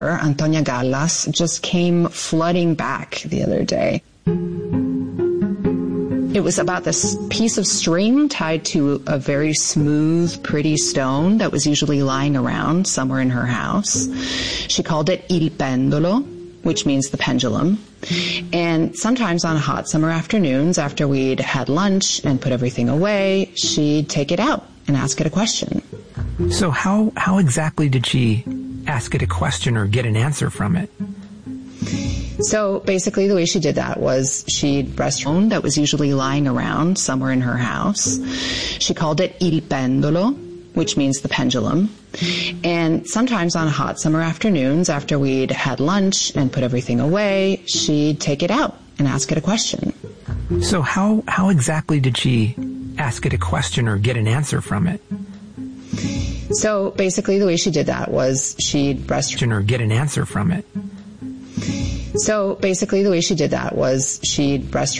Antonia Gallas, just came flooding back the other day. It was about this piece of string tied to a very smooth, pretty stone that was usually lying around somewhere in her house. She called it il pendolo, which means the pendulum. And sometimes on hot summer afternoons, after we'd had lunch and put everything away, she'd take it out and ask it a question. So how exactly did she ask it a question or get an answer from it? So basically the way she did that was she'd rest her phone that was usually lying around somewhere in her house. She called it il pendolo, which means the pendulum. And sometimes on hot summer afternoons, after we'd had lunch and put everything away, she'd take it out and ask it a question. So how exactly did she ask it a question or get an answer from it? So basically the way she did that was she'd rest her or get an answer from it. So basically the way she did that was she'd rest